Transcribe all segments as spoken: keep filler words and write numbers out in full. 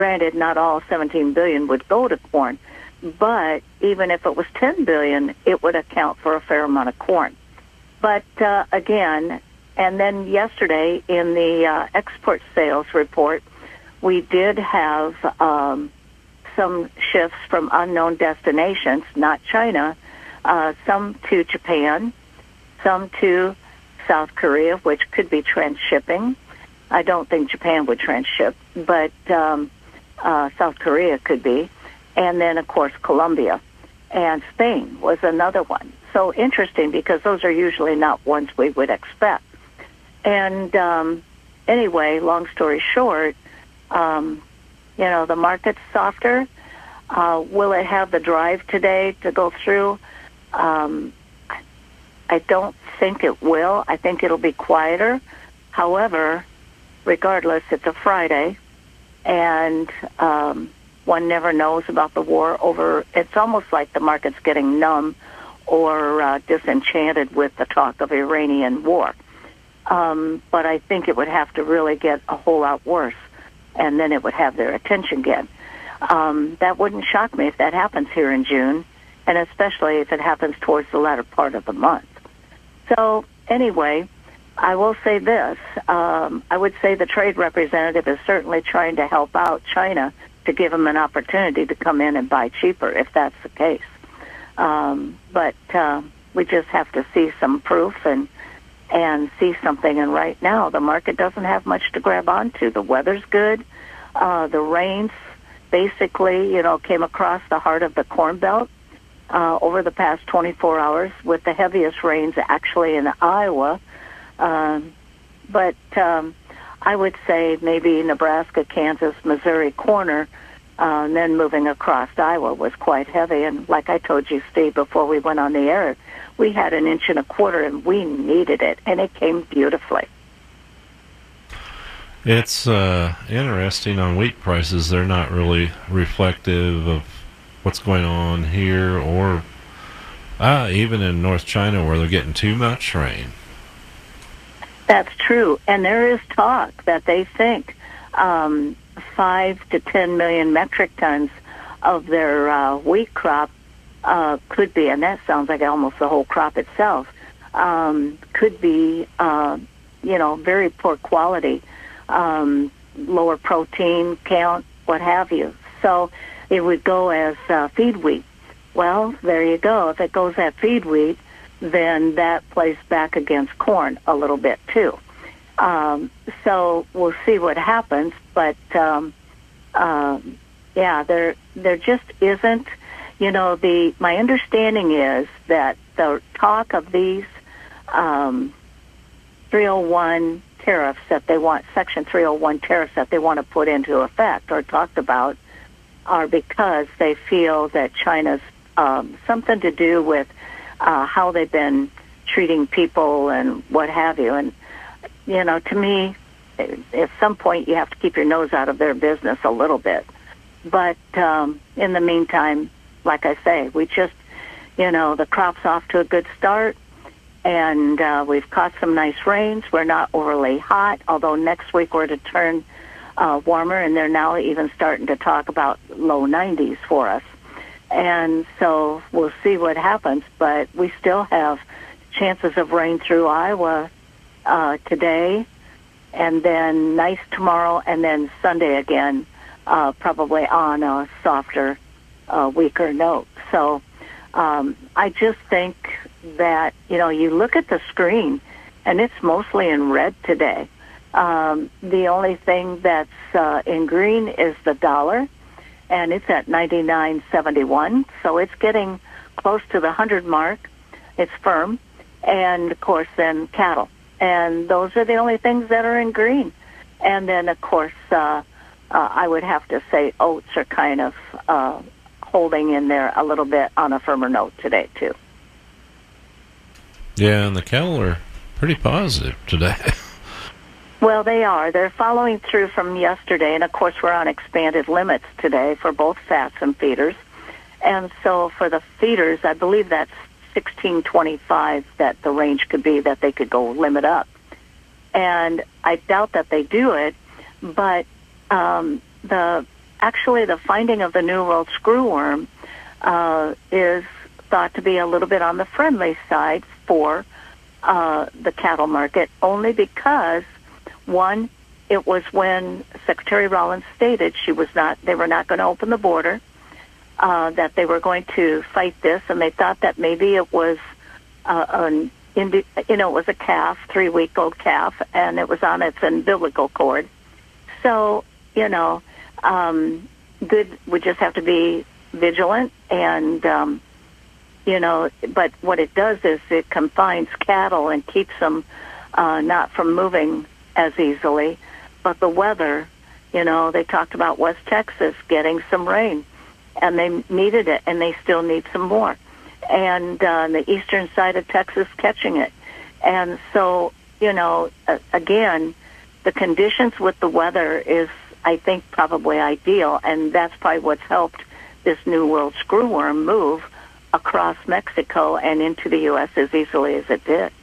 Granted, not all seventeen billion dollars would go to corn, but even if it was ten billion dollars, it would account for a fair amount of corn. But uh, again, and then yesterday in the uh, export sales report, we did have um, some shifts from unknown destinations, not China, uh, some to Japan, some to South Korea, which could be transshipping. I don't think Japan would transship, but um, uh, South Korea could be. And then, of course, Colombia. And Spain was another one. So interesting, because those are usually not ones we would expect. And um, anyway, long story short, um, you know, the market's softer. Uh, will it have the drive today to go through? Um, I don't think it will. I think it'll be quieter. However, regardless, it's a Friday, and um, one never knows about the war over. It's almost like the market's getting numb or uh, disenchanted with the talk of Iranian war. Um, but I think it would have to really get a whole lot worse, and then it would have their attention again. Um, that wouldn't shock me if that happens here in June, and especially if it happens towards the latter part of the month. So anyway, I will say this. Um, I would say the trade representative is certainly trying to help out China to give them an opportunity to come in and buy cheaper, if that's the case. Um, but uh, we just have to see some proof and and see something. And right now, the market doesn't have much to grab onto. The weather's good. Uh, the rains basically, you know, came across the heart of the Corn Belt uh, over the past twenty-four hours, with the heaviest rains actually in Iowa. Um, but um, I would say maybe Nebraska, Kansas, Missouri corner, uh, and then moving across Iowa was quite heavy. And like I told you, Steve, before we went on the air, we had an inch and a quarter, and we needed it, and it came beautifully. It's uh, interesting on wheat prices. They're not really reflective of what's going on here, or uh, even in North China where they're getting too much rain. That's true, and there is talk that they think um, five to ten million metric tons of their uh, wheat crop uh, could be, and that sounds like almost the whole crop itself, um, could be, uh, you know, very poor quality, um, lower protein count, what have you. So it would go as uh, feed wheat. Well, there you go. If it goes at feed wheat, then that plays back against corn a little bit too. Um, so we'll see what happens. But um, uh, yeah, there there just isn't. You know, the my understanding is that the talk of these um, three oh one tariffs that they want, Section three oh one tariffs that they want to put into effect or talked about, are because they feel that China's um, something to do with Uh, how they've been treating people and what have you. And, you know, to me, at some point you have to keep your nose out of their business a little bit. But um, in the meantime, like I say, we just, you know, the crop's off to a good start, and uh, we've caught some nice rains. We're not overly hot, although next week we're to turn uh, warmer, and they're now even starting to talk about low nineties for us. And so we'll see what happens, but we still have chances of rain through Iowa uh, today, and then nice tomorrow, and then Sunday again, uh, probably on a softer, uh, weaker note. So um, I just think that, you know, you look at the screen, and it's mostly in red today. Um, the only thing that's uh, in green is the dollar, and it's at ninety-nine seventy-one, so it's getting close to the one hundred mark. It's firm. And, of course, then cattle. And those are the only things that are in green. And then, of course, uh, uh, I would have to say oats are kind of uh, holding in there a little bit on a firmer note today, too. Yeah, and the cattle are pretty positive today. Well, they are. They're following through from yesterday, and of course we're on expanded limits today for both fats and feeders. And so for the feeders, I believe that's sixteen twenty-five that the range could be that they could go limit up. And I doubt that they do it, but um, the actually, the finding of the New World screwworm uh, is thought to be a little bit on the friendly side for uh, the cattle market, only because, one, it was when Secretary Rollins stated she was not, they were not going to open the border, uh, that they were going to fight this, and they thought that maybe it was uh, an, indi- you know, it was a calf, three-week-old calf, and it was on its umbilical cord. So, you know, um, good. We just have to be vigilant, and um, you know. But what it does is it confines cattle and keeps them uh, not from moving as easily. But the weather, you know, they talked about West Texas getting some rain, and they needed it, and they still need some more. And uh, the eastern side of Texas catching it, and so you know, uh, again. The conditions with the weather is, I think, probably ideal, and that's probably what's helped this New World screwworm move across Mexico and into the U S as easily as it did.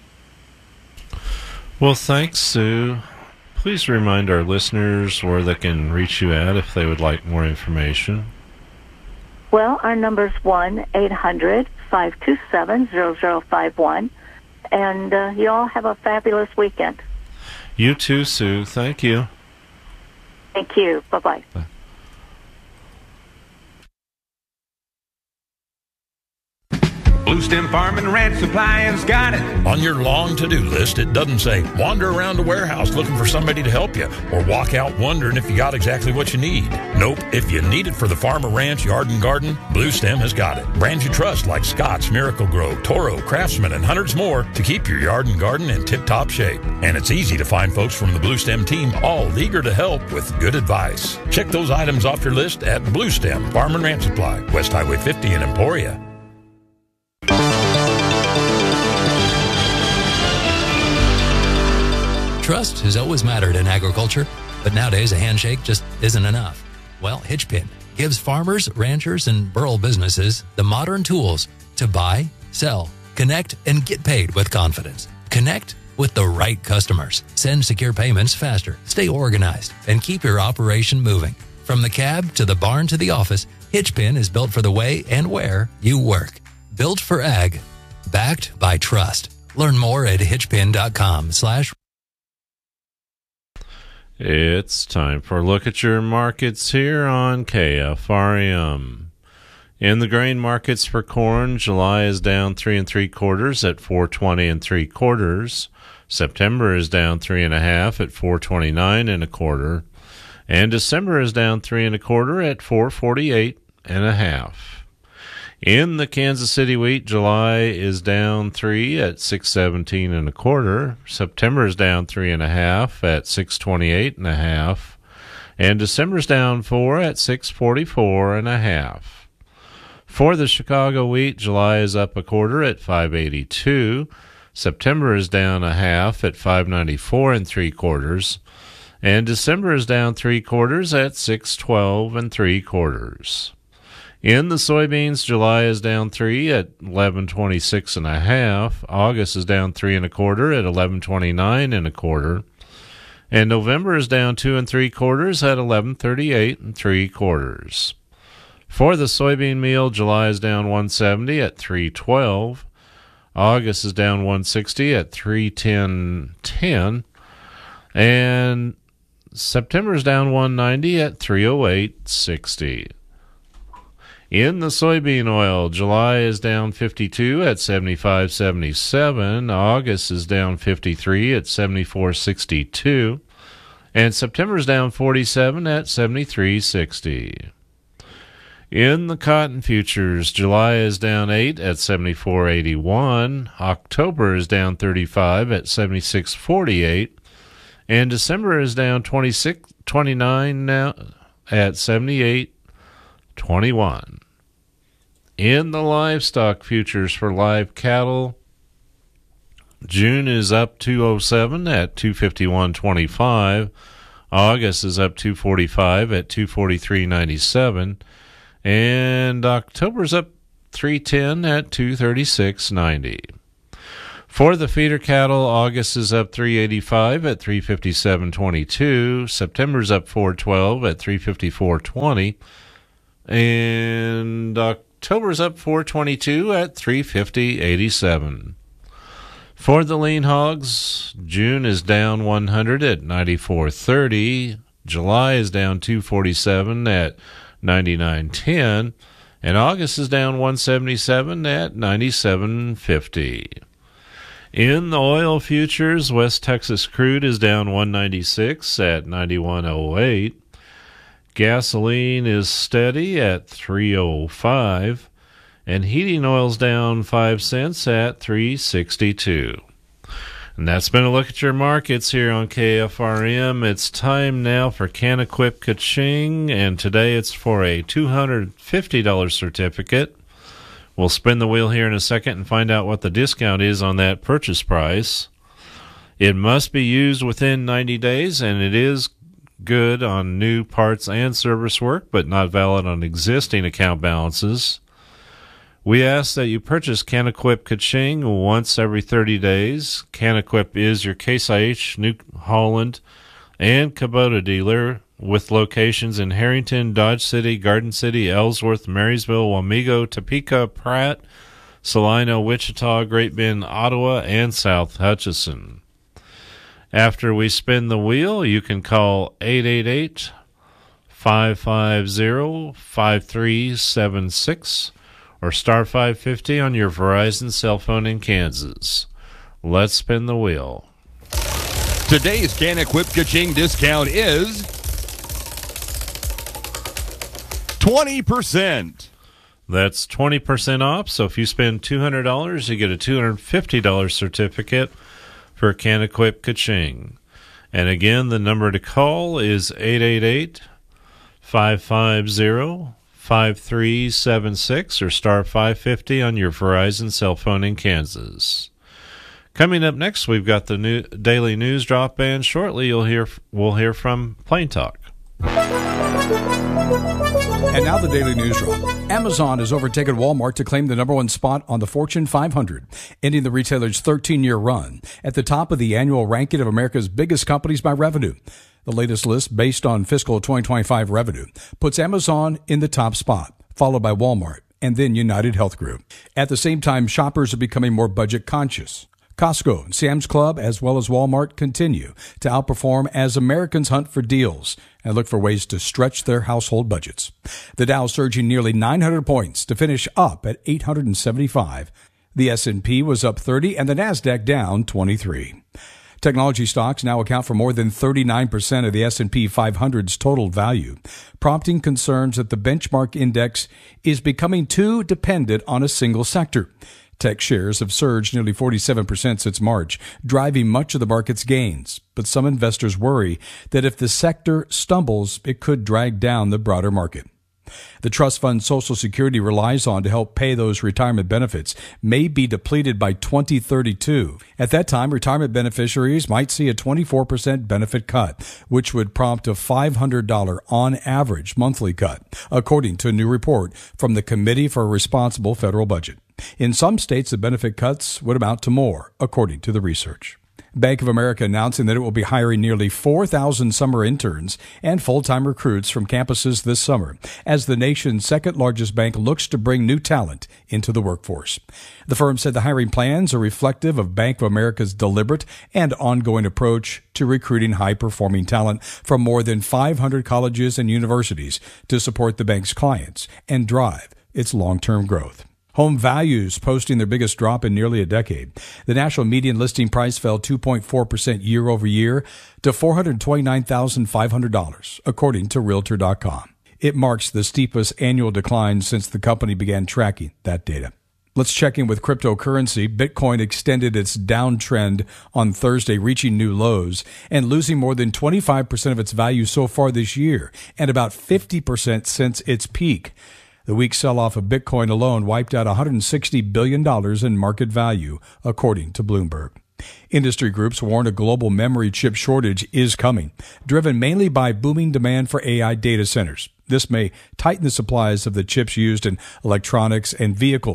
Well, thanks, Sue. Please remind our listeners where they can reach you at if they would like more information. Well, our number's one eight hundred five two seven zero zero five one, and uh, you all have a fabulous weekend. You too, Sue. Thank you. Thank you. Bye-bye. Bye. Blue Stem Farm and Ranch Supply has got it. On your long to-do list, it doesn't say wander around a warehouse looking for somebody to help you or walk out wondering if you got exactly what you need. Nope. If you need it for the farm or ranch, yard and garden, Blue Stem has got it. Brands you trust like Scotts, Miracle Grow, Toro, Craftsman, and hundreds more to keep your yard and garden in tip-top shape. And it's easy to find folks from the Blue Stem team all eager to help with good advice. Check those items off your list at Blue Stem Farm and Ranch Supply, West Highway fifty in Emporia. Trust has always mattered in agriculture, but nowadays a handshake just isn't enough. Well, Hitchpin gives farmers, ranchers, and rural businesses the modern tools to buy, sell, connect, and get paid with confidence. Connect with the right customers. Send secure payments faster, stay organized, and keep your operation moving. From the cab to the barn to the office, Hitchpin is built for the way and where you work. Built for ag, backed by trust. Learn more at hitchpin.com slash. It's time for a look at your markets here on K F R M. In the grain markets for corn, July is down three and three quarters at four twenty and three quarters. September is down three and a half at four twenty nine and a quarter, and December is down three and a quarter at four forty eight and a half. In the Kansas City wheat, July is down three at six seventeen and a quarter. September is down three and a half at six twenty eight and a half, and December's down four at six forty four and a half. For the Chicago wheat, July is up a quarter at five eighty two. September is down a half at five ninety four and three quarters, and December is down three quarters at six twelve and three quarters. In the soybeans, July is down three at eleven twenty six and a half. August is down three and a quarter at eleven twenty nine and a quarter, and November is down two and three quarters at eleven thirty eight and three quarters. For the soybean meal, July is down one seventy at three twelve. August is down one sixty at three ten ten, and September is down one ninety at three oh eight sixty. In the soybean oil, July is down fifty-two at seventy-five seventy-seven. August is down fifty-three at seventy-four sixty-two. And September is down forty-seven at seventy-three sixty. In the cotton futures, July is down eight at seventy-four eighty-one. October is down thirty-five at seventy-six forty-eight. And December is down twenty-six twenty-nine now at seventy-eight twenty-one. In the livestock futures for live cattle, June is up two oh seven at two fifty-one twenty-five. August is up two forty-five at two forty-three ninety-seven, and October's up three ten at two thirty-six ninety. For the feeder cattle, August is up three eighty-five at three fifty-seven twenty-two. September's up four twelve at three fifty-four twenty. And October's up four twenty-two at three fifty eighty-seven. For the lean hogs, June is down one hundred at ninety-four thirty. July is down two forty-seven at ninety-nine ten. And August is down one seventy-seven at ninety-seven fifty. In the oil futures, West Texas crude is down one ninety-six at ninety-one oh eight. Gasoline is steady at three oh five, and heating oil's down five cents at three sixty-two. And that's been a look at your markets here on K F R M. It's time now for Can-Equip Ka-Ching, and today it's for a two hundred fifty dollars certificate. We'll spin the wheel here in a second and find out what the discount is on that purchase price. It must be used within ninety days, and it is good on new parts and service work, but not valid on existing account balances. We ask that you purchase Can-Equip Ka-Ching once every thirty days. Can-Equip is your Case I H, New Holland, and Kubota dealer with locations in Harrington, Dodge City, Garden City, Ellsworth, Marysville, Wamego, Topeka, Pratt, Salina, Wichita, Great Bend, Ottawa, and South Hutchinson. After we spin the wheel, you can call eight eight eight, five five zero, five three seven six or star five fifty on your Verizon cell phone in Kansas. Let's spin the wheel. Today's Can-Equip Ka-Ching discount is twenty percent. That's twenty percent off, so if you spend two hundred dollars, you get a two hundred fifty dollars certificate for Can-Equip Ka-Ching. And again, the number to call is eight eight eight, five five zero, five three seven six or star five fifty on your Verizon cell phone in Kansas. Coming up next, we've got the new daily news drop, and shortly you'll hear we'll hear from Plain Talk. And now the Daily News Drop. Amazon has overtaken Walmart to claim the number one spot on the Fortune five hundred, ending the retailer's thirteen-year run at the top of the annual ranking of America's biggest companies by revenue. The latest list, based on fiscal twenty twenty-five revenue, puts Amazon in the top spot, followed by Walmart and then United Health Group. At the same time, shoppers are becoming more budget conscious. Costco and Sam's Club, as well as Walmart, continue to outperform as Americans hunt for deals and look for ways to stretch their household budgets. The Dow surging nearly nine hundred points to finish up at eight hundred seventy-five. The S and P was up thirty and the Nasdaq down twenty-three. Technology stocks now account for more than thirty-nine percent of the S and P five hundred's total value, prompting concerns that the benchmark index is becoming too dependent on a single sector. Tech shares have surged nearly forty-seven percent since March, driving much of the market's gains. But some investors worry that if the sector stumbles, it could drag down the broader market. The trust fund Social Security relies on to help pay those retirement benefits may be depleted by twenty thirty-two. At that time, retirement beneficiaries might see a twenty-four percent benefit cut, which would prompt a five hundred dollars on average monthly cut, according to a new report from the Committee for a Responsible Federal Budget. In some states, the benefit cuts would amount to more, according to the research. Bank of America announcing that it will be hiring nearly four thousand summer interns and full-time recruits from campuses this summer as the nation's second-largest bank looks to bring new talent into the workforce. The firm said the hiring plans are reflective of Bank of America's deliberate and ongoing approach to recruiting high-performing talent from more than five hundred colleges and universities to support the bank's clients and drive its long-term growth. Home values posting their biggest drop in nearly a decade. The national median listing price fell two point four percent year over year to four hundred twenty-nine thousand five hundred dollars, according to Realtor dot com. It marks the steepest annual decline since the company began tracking that data. Let's check in with cryptocurrency. Bitcoin extended its downtrend on Thursday, reaching new lows and losing more than twenty-five percent of its value so far this year and about fifty percent since its peak. The weak sell-off of Bitcoin alone wiped out one hundred sixty billion dollars in market value, according to Bloomberg. Industry groups warn a global memory chip shortage is coming, driven mainly by booming demand for A I data centers. This may tighten the supplies of the chips used in electronics and vehicles.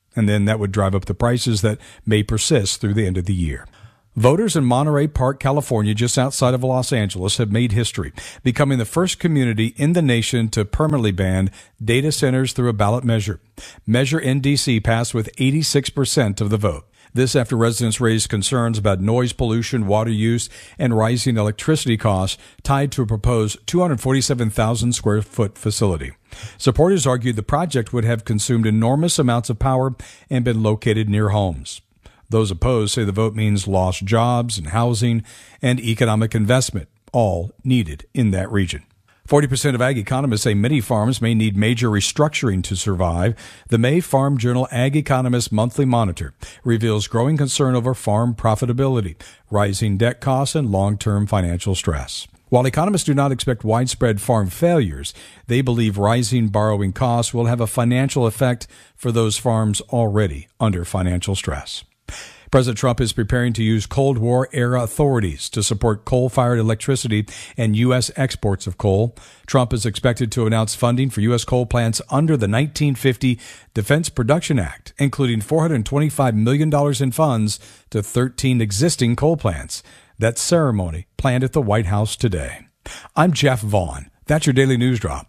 and then that would drive up the prices that may persist through the end of the year. Voters in Monterey Park, California, just outside of Los Angeles, have made history, becoming the first community in the nation to permanently ban data centers through a ballot measure. Measure N D C passed with eighty-six percent of the vote. This after residents raised concerns about noise pollution, water use, and rising electricity costs tied to a proposed two hundred forty-seven thousand square foot facility. Supporters argued the project would have consumed enormous amounts of power and been located near homes. Those opposed say the vote means lost jobs and housing and economic investment, all needed in that region. forty percent of ag economists say many farms may need major restructuring to survive. The May Farm Journal Ag Economist Monthly Monitor reveals growing concern over farm profitability, rising debt costs, and long-term financial stress. While economists do not expect widespread farm failures, they believe rising borrowing costs will have a financial effect for those farms already under financial stress. President Trump is preparing to use Cold War-era authorities to support coal-fired electricity and U S exports of coal. Trump is expected to announce funding for U S coal plants under the nineteen fifty Defense Production Act, including four hundred twenty-five million dollars in funds to thirteen existing coal plants. That ceremony planned at the White House today. I'm Jeff Vaughn. That's your Daily News Drop.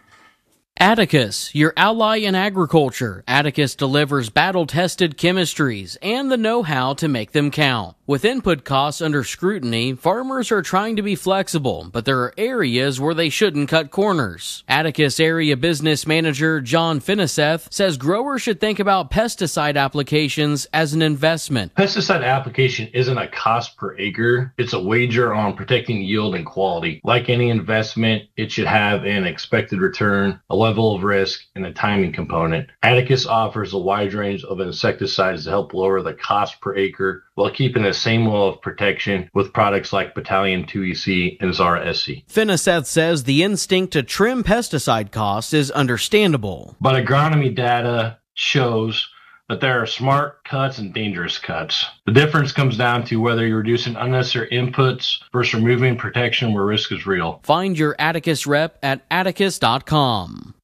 Atticus, your ally in agriculture. Atticus delivers battle-tested chemistries and the know-how to make them count. With input costs under scrutiny, farmers are trying to be flexible, but there are areas where they shouldn't cut corners. Atticus Area Business Manager John Finiseth says growers should think about pesticide applications as an investment. Pesticide application isn't a cost per acre. It's a wager on protecting yield and quality. Like any investment, it should have an expected return, a level of risk, and a timing component. Atticus offers a wide range of insecticides to help lower the cost per acre while keeping the same level of protection with products like Battalion two E C and Zara S C. Finiseth says the instinct to trim pesticide costs is understandable. But agronomy data shows that there are smart cuts and dangerous cuts. The difference comes down to whether you're reducing unnecessary inputs versus removing protection where risk is real. Find your Atticus rep at atticus dot com.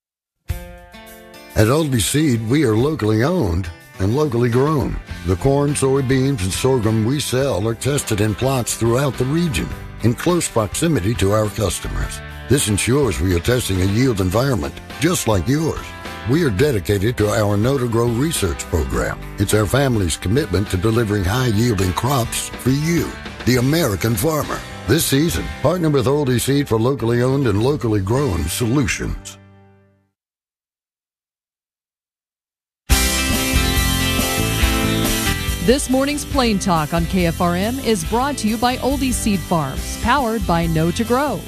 At Aldi Seed, we are locally owned and locally grown. The corn, soybeans, and sorghum we sell are tested in plots throughout the region in close proximity to our customers. This ensures we are testing a yield environment just like yours. We are dedicated to our Know to Grow research program. It's our family's commitment to delivering high-yielding crops for you, the American farmer. This season, partner with Aldi Seed for locally owned and locally grown solutions. This morning's Plain Talk on K F R M is brought to you by Oldie Seed Farms, powered by Know to Grow.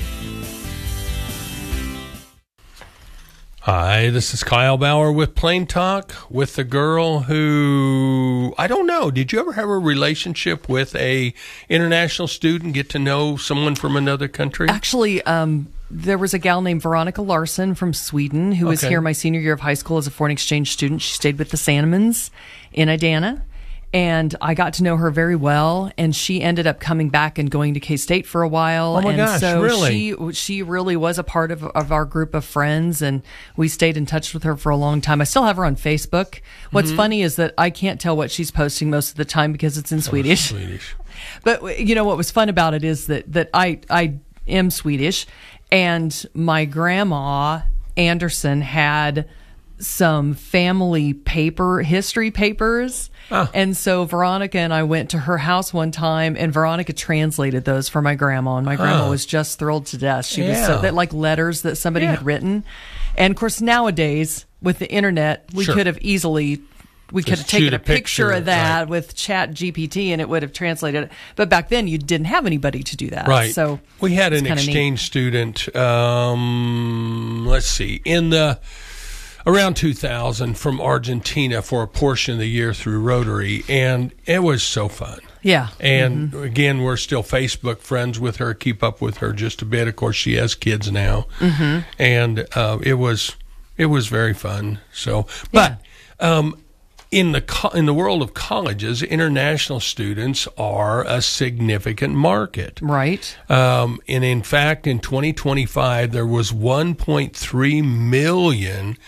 Hi, this is Kyle Bauer with Plain Talk, with the girl who, I don't know, did you ever have a relationship with a international student, get to know someone from another country? Actually, um, there was a gal named Veronica Larson from Sweden who was Okay. here my senior year of high school as a foreign exchange student. She stayed with the Sanemans in Adana. And I got to know her very well, and she ended up coming back and going to K-State for a while. Oh my and gosh, so really? she she really was a part of of our group of friends, and we stayed in touch with her for a long time. I still have her on Facebook. What's Mhm. funny is that I can't tell what she's posting most of the time because it's in Swedish. Oh, Swedish. But you know what was fun about it is that that I I am Swedish, and my grandma Anderson had some family paper history papers. Oh. And so Veronica and I went to her house one time, and Veronica translated those for my grandma, and my grandma Oh. was just thrilled to death. She Yeah. was so that like letters that somebody Yeah. had written. And of course nowadays with the internet, we Sure. could have easily we could Just have taken shoot a a picture, picture, of that right. with Chat G P T, and it would have translated it. But back then, you didn't have anybody to do that. Right. So we had it's an kinda neat. exchange student, um, let's see, in the around two thousand from Argentina for a portion of the year through Rotary, and it was so fun. Yeah. And Mhm. again, we're still Facebook friends with her, keep up with her just a bit. Of course, she has kids now. Mhm. And uh, it was it was very fun. So, but um, in the co- in the world of colleges, international students are a significant market. Right. Um, and in fact, in twenty twenty-five, there was one point three million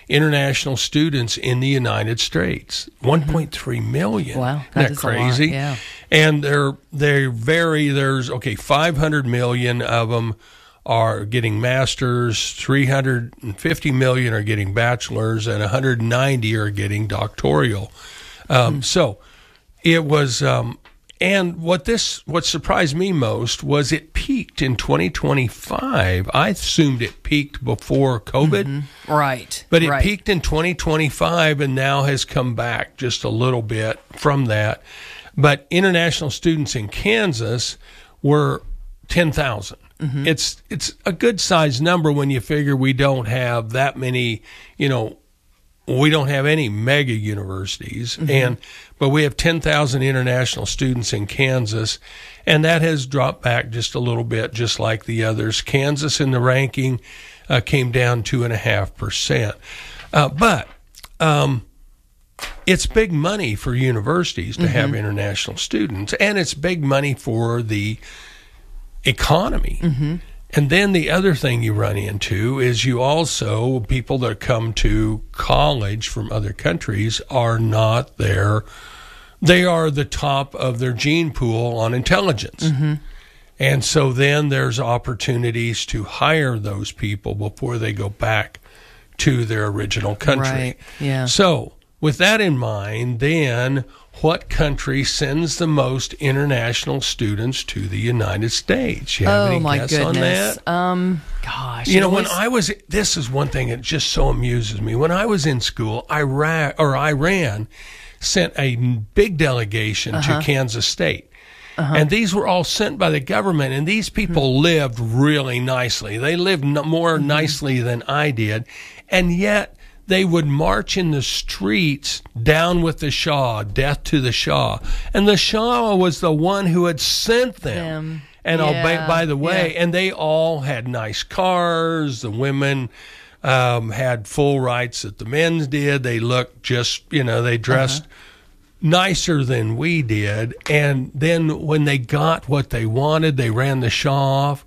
international students in the United States. one point three million. Wow, Isn't that that is crazy? a lot, yeah. And they're they're very there's okay, five hundred million of them are getting masters, three hundred fifty million are getting bachelors, and one hundred ninety are getting doctoral. Um, mm. So it was, um, and what this what surprised me most was it peaked in twenty twenty-five. I assumed it peaked before COVID, mm-hmm. right? But it right. peaked in twenty twenty-five and now has come back just a little bit from that. But international students in Kansas were ten thousand. Mm-hmm. It's it's a good sized number when you figure we don't have that many, you know, we don't have any mega universities, mm-hmm. and but we have ten thousand international students in Kansas, and that has dropped back just a little bit, just like the others. Kansas in the ranking uh, came down two and a half percent, uh, but um, it's big money for universities to mm-hmm. have international students, and it's big money for the economy. Mm-hmm. And then the other thing you run into is you also, people that come to college from other countries are not there. They are the top of their gene pool on intelligence. Mm-hmm. And so then there's opportunities to hire those people before they go back to their original country. Right. Yeah. So with that in mind, then what country sends the most international students to the United States? You have oh, any my guess goodness. on that? Um, gosh. You know, always... when I was, this is one thing that just so amuses me. When I was in school, Iraq, or Iran sent a big delegation uh-huh. to Kansas State. Uh-huh. And these were all sent by the government, and these people mm-hmm. lived really nicely. They lived no, more mm-hmm. nicely than I did. And yet, they would march in the streets, down with the Shah, death to the Shah. And the Shah was the one who had sent them. them. And yeah. by, by the way, yeah. and they all had nice cars. The women um, had full rights that the men did. They looked just, you know, they dressed uh-huh. nicer than we did. And then when they got what they wanted, they ran the Shah off.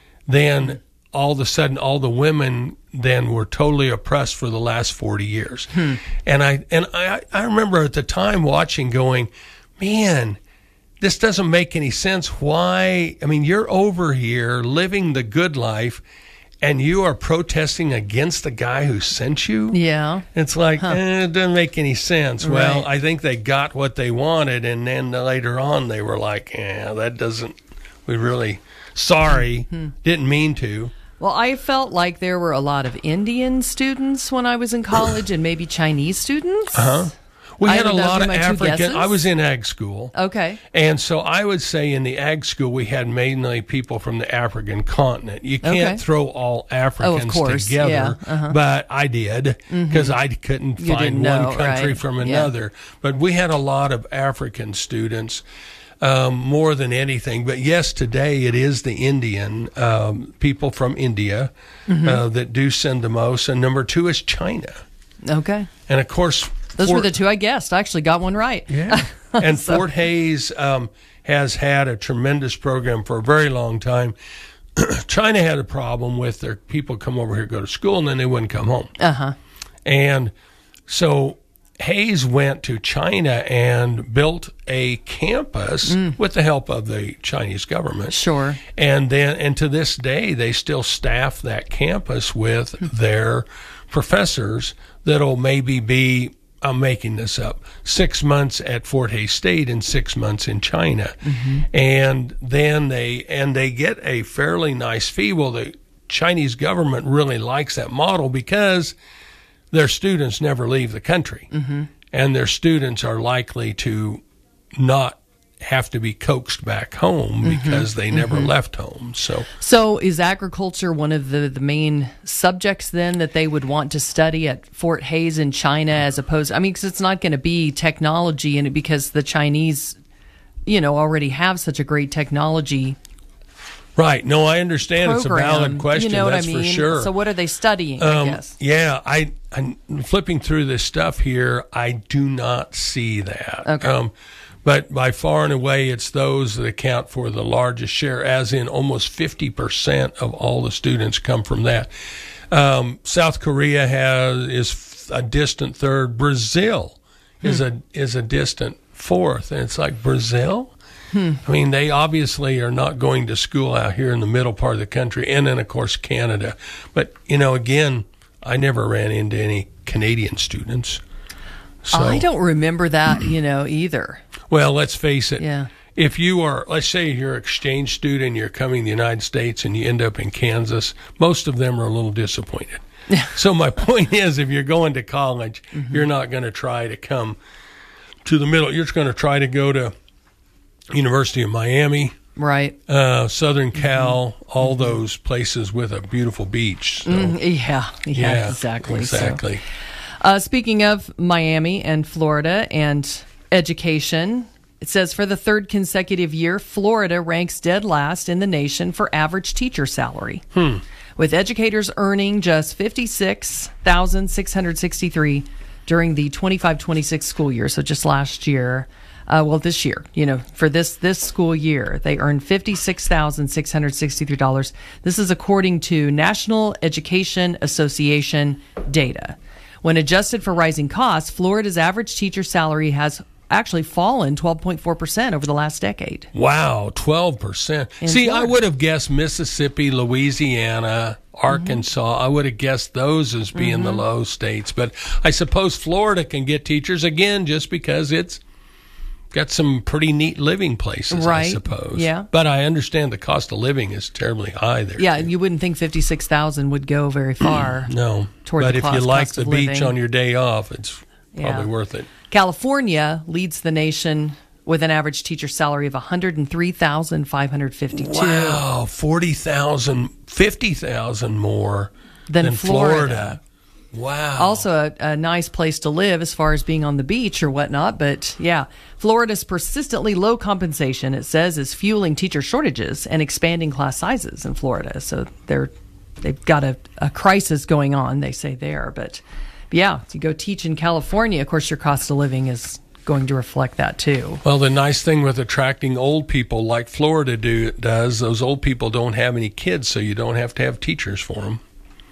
Then all of a sudden, all the women then were totally oppressed for the last forty years. Hmm. And I and I, I remember at the time watching going, man, this doesn't make any sense. Why? I mean, you're over here living the good life, and you are protesting against the guy who sent you? Yeah. It's like, huh. eh, it doesn't make any sense. Right. Well, I think they got what they wanted, and then later on they were like, yeah, that doesn't, we really, sorry, hmm. didn't mean to. Well, I felt like there were a lot of Indian students when I was in college and maybe Chinese students. Uh-huh. We I had a lot of my African. I was in ag school. Okay. And so I would say in the ag school, we had mainly people from the African continent. You can't okay. throw all Africans oh, of course. together, yeah. uh-huh. but I did because mm-hmm. I couldn't you find know, one country right? from another. Yeah. But we had a lot of African students. Um, more than anything. But yes, today it is the Indian um, people from India mm-hmm. uh, that do send the most. And number two is China. Okay. And of course, those Fort, were the two I guessed. I actually got one right. Yeah. And so. Fort Hays um, has had a tremendous program for a very long time. China had a problem with their people come over here, go to school, and then they wouldn't come home. Uh-huh. And so Hayes went to China and built a campus mm. with the help of the Chinese government. Sure. And then, and to this day, they still staff that campus with their professors that'll maybe be, I'm making this up, six months at Fort Hays State and six months in China. Mm-hmm. And then they, and they get a fairly nice fee. Well, the Chinese government really likes that model because their students never leave the country, mm-hmm. and their students are likely to not have to be coaxed back home mm-hmm. because they never mm-hmm. left home. So, so is agriculture one of the, the main subjects then that they would want to study at Fort Hays in China as opposed? I mean, because it's not going to be technology in it because the Chinese, you know, already have such a great technology. Right. No, I understand. Program. It's a valid question. You know what That's I mean? for sure. So what are they studying, um, I guess? Yeah, I, I'm flipping through this stuff here. I do not see that. Okay. Um, but by far and away, it's those that account for the largest share, as in almost fifty percent of all the students come from that. Um, South Korea has is a distant third. Brazil hmm. is a is a distant fourth, and it's like Brazil. Hmm. I mean, they obviously are not going to school out here in the middle part of the country, and then of course Canada. But you know, again, I never ran into any Canadian students. So, I don't remember that, you know, either. Well, let's face it. Yeah. If you are, let's say you're an exchange student, you're coming to the United States, and you end up in Kansas, most of them are a little disappointed. So my point is, if you're going to college, mm-hmm. you're not going to try to come to the middle. You're just going to try to go to University of Miami, right? Uh, Southern Cal, mm-hmm. all mm-hmm. those places with a beautiful beach. So, mm, yeah, yeah, yeah, exactly. Exactly. So, uh, speaking of Miami and Florida and education, it says for the third consecutive year, Florida ranks dead last in the nation for average teacher salary, hmm. with educators earning just fifty-six thousand six hundred sixty-three dollars during the twenty-five twenty-six school year. So just last year. Uh, well, this year, you know, for this this school year, they earned fifty-six thousand six hundred sixty-three dollars. This is according to National Education Association data. When adjusted for rising costs, Florida's average teacher salary has actually fallen twelve point four percent over the last decade. Wow, twelve percent. In See, Florida. I would have guessed Mississippi, Louisiana, Arkansas. Mm-hmm. I would have guessed those as being mm-hmm. the low states. But I suppose Florida can get teachers, again, just because it's got some pretty neat living places, right. I suppose. Yeah. But I understand the cost of living is terribly high there. Yeah, too. you wouldn't think fifty-six thousand dollars would go very far. No. Toward but the if cost, you like cost the of beach living. on your day off, it's yeah. probably worth it. California leads the nation with an average teacher salary of one hundred three thousand five hundred fifty-two dollars. Wow, forty thousand dollars, fifty thousand dollars more than, than Florida. Florida. Wow. Also a, a nice place to live as far as being on the beach or whatnot. But yeah, Florida's persistently low compensation, it says, is fueling teacher shortages and expanding class sizes in Florida. So they're, they've got a, a crisis going on, they say there. But yeah, to go teach in California, of course, your cost of living is going to reflect that too. Well, the nice thing with attracting old people like Florida do, does, those old people don't have any kids, so you don't have to have teachers for them.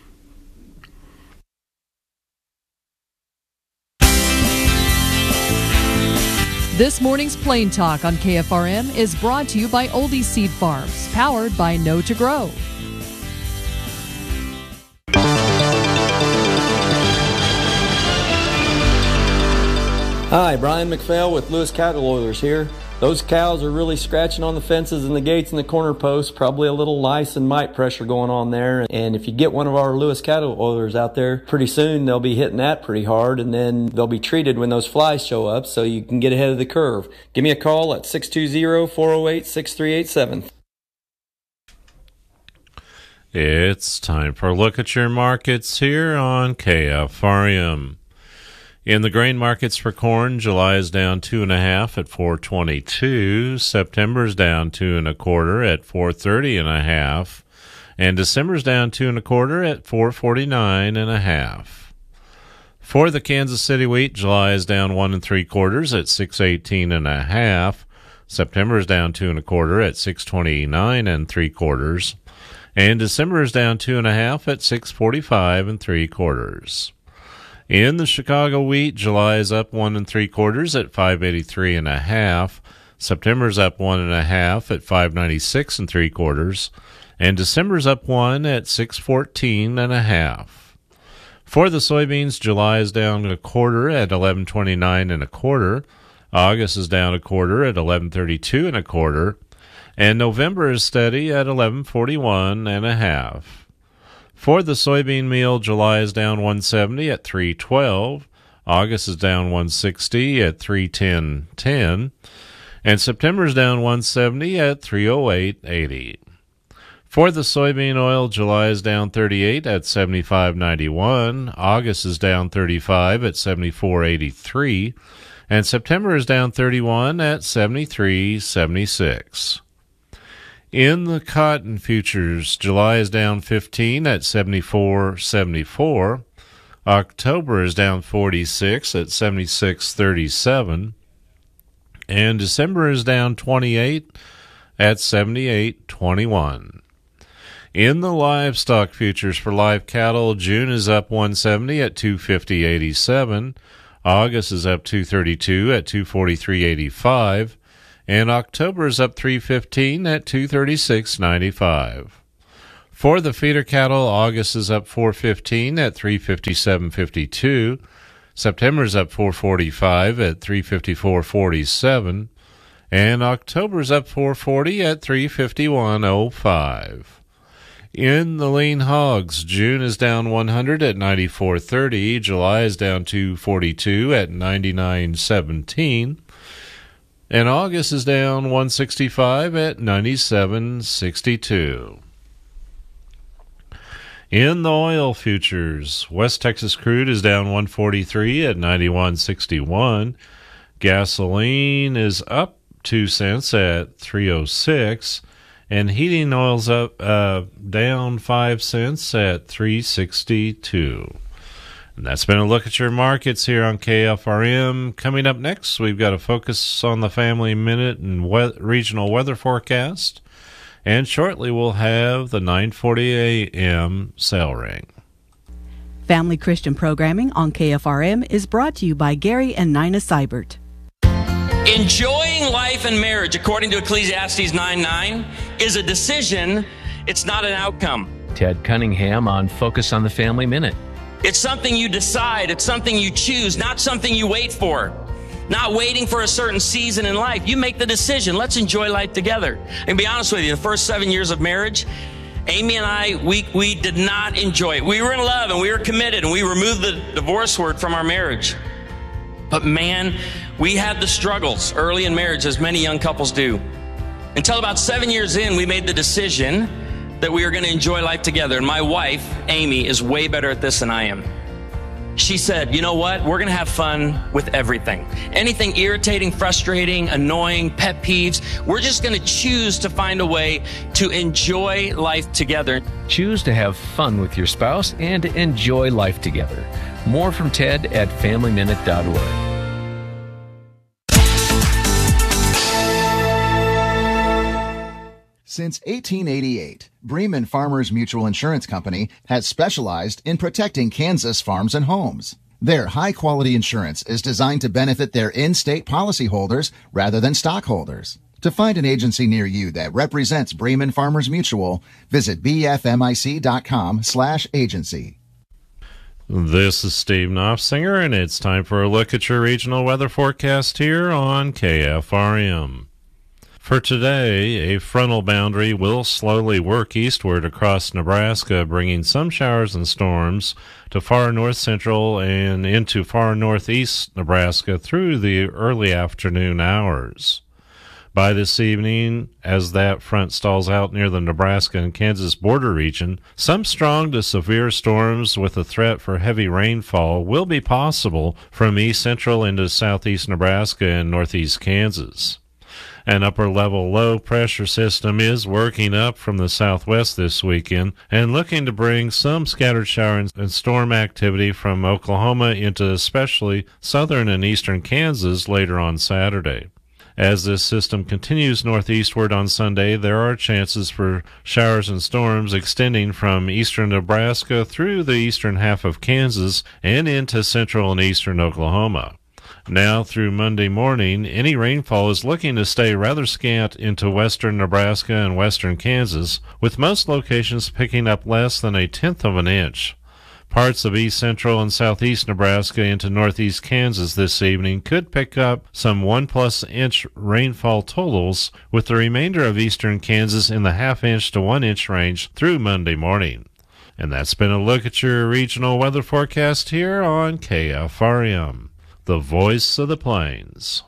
This morning's Plain Talk on K F R M is brought to you by Oldie Seed Farms, powered by Know to Grow. Hi, Brian McPhail with Lewis Cattle Oilers here. Those cows are really scratching on the fences and the gates and the corner posts, probably a little lice and mite pressure going on there. And if you get one of our Lewis Cattle Oilers out there, pretty soon they'll be hitting that pretty hard, and then they'll be treated when those flies show up so you can get ahead of the curve. Give me a call at six two zero, four oh eight, six three eight seven. It's time for a look at your markets here on K F R M. In the grain markets for corn, July is down two and a half at four twenty-two. September's down two and a quarter at four thirty and a half, and December's down two and a quarter at four forty-nine and a half. For the Kansas City wheat, July is down one and three quarters at six eighteen and a half. September's down two and a quarter at six twenty-nine and three quarters, and December is down two and a half at six forty-five and three quarters. In the Chicago wheat, July is up one and three quarters at five eighty-three and a half. September's up one and a half at five ninety-six and three quarters, and December's up one at six fourteen and a half. For the soybeans, July is down a quarter at eleven twenty-nine and a quarter. August is down a quarter at eleven thirty-two and a quarter, and November is steady at eleven forty-one and a half. For the soybean meal, July is down one seventy at three twelve, August is down one sixty at three ten ten, and September is down one seventy at three oh eight eighty. For the soybean oil, July is down thirty-eight at seventy-five ninety-one, August is down thirty-five at seventy-four eighty-three, and September is down thirty-one at seventy-three seventy-six. In the cotton futures, July is down fifteen at seventy-four seventy-four. October is down forty-six at seventy-six thirty-seven. And December is down twenty-eight at seventy-eight twenty-one. In the livestock futures for live cattle, June is up one seventy at two fifty eighty-seven. August is up two thirty-two at two forty-three eighty-five. And October is up three fifteen at two thirty-six ninety-five. For the feeder cattle, August is up four fifteen at three fifty-seven fifty-two. September is up four forty-five at three fifty-four forty-seven. And October is up four forty at three fifty-one oh five. In the lean hogs, June is down one hundred at ninety-four thirty. July is down two forty-two at ninety-nine seventeen. And August is down one sixty-five at ninety-seven sixty-two. In the oil futures, West Texas crude is down one forty-three at ninety-one sixty-one. Gasoline is up two cents at three oh six. And heating oil's up uh, down five cents at three sixty-two. And that's been a look at your markets here on K F R M. Coming up next, we've got a focus on the Family Minute and we- regional weather forecast. And shortly, we'll have the nine forty a.m. Sale Ring. Family Christian programming on K F R M is brought to you by Gary and Nina Seibert. Enjoying life and marriage, according to Ecclesiastes nine nine, is a decision. It's not an outcome. Ted Cunningham on Focus on the Family Minute. It's something you decide. It's something you choose, not something you wait for. Not waiting for a certain season in life. You make the decision. Let's enjoy life together. And be honest with you, the first seven years of marriage, Amy and I, we, we did not enjoy it. We were in love and we were committed and we removed the divorce word from our marriage. But man, we had the struggles early in marriage, as many young couples do. Until about seven years in, we made the decision that we were going to enjoy life together. And my wife, Amy, is way better at this than I am. She said, you know what? We're going to have fun with everything. Anything irritating, frustrating, annoying, pet peeves, we're just going to choose to find a way to enjoy life together. Choose to have fun with your spouse and enjoy life together. More from Ted at family minute dot org. Since eighteen eighty-eight, Bremen Farmers Mutual Insurance Company has specialized in protecting Kansas farms and homes. Their high-quality insurance is designed to benefit their in-state policyholders rather than stockholders. To find an agency near you that represents Bremen Farmers Mutual, visit b f m i c dot com slash agency. This is Steve Knopfsinger, and it's time for a look at your regional weather forecast here on K F R M. For today, a frontal boundary will slowly work eastward across Nebraska, bringing some showers and storms to far north central and into far northeast Nebraska through the early afternoon hours. By this evening, as that front stalls out near the Nebraska and Kansas border region, some strong to severe storms with a threat for heavy rainfall will be possible from east central into southeast Nebraska and northeast Kansas. An upper-level low-pressure system is working up from the southwest this weekend and looking to bring some scattered shower and storm activity from Oklahoma into especially southern and eastern Kansas later on Saturday. As this system continues northeastward on Sunday, there are chances for showers and storms extending from eastern Nebraska through the eastern half of Kansas and into central and eastern Oklahoma. Now through Monday morning, any rainfall is looking to stay rather scant into western Nebraska and western Kansas, with most locations picking up less than a tenth of an inch. Parts of east central and southeast Nebraska into northeast Kansas this evening could pick up some one-plus inch rainfall totals, with the remainder of eastern Kansas in the half-inch to one-inch range through Monday morning. And that's been a look at your regional weather forecast here on K F R M, the voice of the plains.